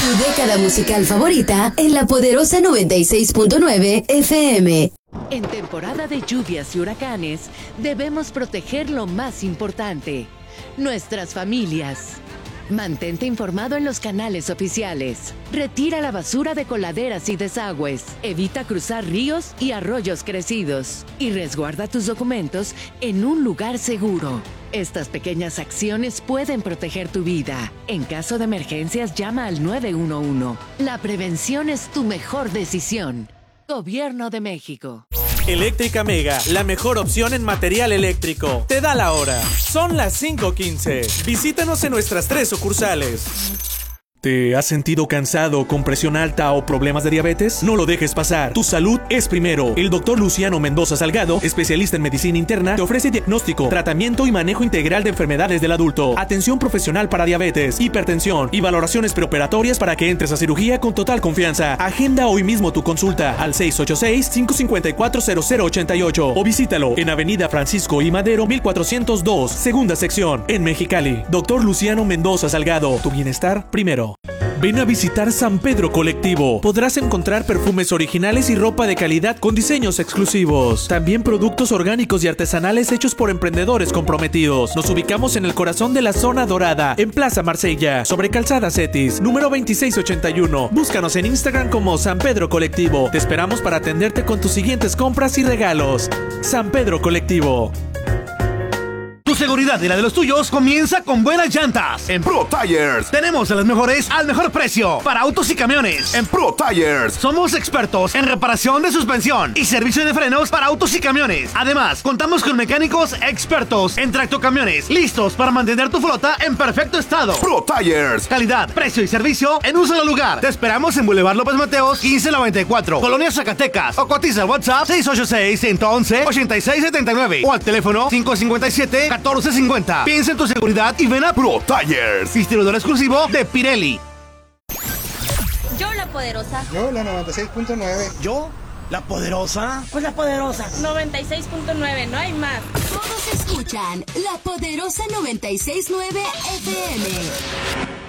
Tu década musical favorita en la poderosa 96.9 FM. En temporada de lluvias y huracanes, debemos proteger lo más importante, nuestras familias. Mantente informado en los canales oficiales. Retira la basura de coladeras y desagües. Evita cruzar ríos y arroyos crecidos. Y resguarda tus documentos en un lugar seguro. Estas pequeñas acciones pueden proteger tu vida. En caso de emergencias, llama al 911. La prevención es tu mejor decisión. Gobierno de México. Eléctrica Mega, la mejor opción en material eléctrico. Te da la hora. Son las 5:15. Visítanos en nuestras 3 sucursales. ¿Te has sentido cansado, con presión alta o problemas de diabetes? No lo dejes pasar. Tu salud es primero. El doctor Luciano Mendoza Salgado, especialista en medicina interna, te ofrece diagnóstico, tratamiento y manejo integral de enfermedades del adulto, atención profesional para diabetes, hipertensión y valoraciones preoperatorias para que entres a cirugía con total confianza. Agenda hoy mismo tu consulta al 686-554-0088 o visítalo en Avenida Francisco I. Madero, 1402, segunda sección, en Mexicali. Doctor Luciano Mendoza Salgado, tu bienestar primero. Ven a visitar San Pedro Colectivo. Podrás encontrar perfumes originales y ropa de calidad con diseños exclusivos. También productos orgánicos y artesanales hechos por emprendedores comprometidos. Nos ubicamos en el corazón de la zona dorada, en Plaza Marsella, sobre Calzada Cetis, número 2681. Búscanos en Instagram como San Pedro Colectivo. Te esperamos para atenderte con tus siguientes compras y regalos. San Pedro Colectivo. Tu seguridad y la de los tuyos comienza con buenas llantas. En Pro Tires tenemos a las mejores al mejor precio para autos y camiones. En Pro Tires somos expertos en reparación de suspensión y servicio de frenos para autos y camiones. Además, contamos con mecánicos expertos en tractocamiones, listos para mantener tu flota en perfecto estado. Pro Tires, calidad, precio y servicio en un solo lugar. Te esperamos en Boulevard López Mateos 1594, Colonia Zacatecas, o cotiza al WhatsApp 686-111-8679 o al teléfono 557-1450. Piensa en tu seguridad y ven a Pro Tires, distribuidor exclusivo de Pirelli. Yo la poderosa. Yo la 96.9. Yo la poderosa. Pues la poderosa. 96.9, no hay más. Todos escuchan la poderosa 96.9 FM.